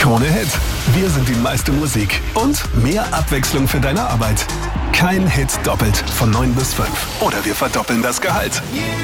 Krone Hit. Wir sind die meiste Musik und mehr Abwechslung für deine Arbeit. Kein Hit doppelt von 9 bis 5. Oder wir verdoppeln das Gehalt.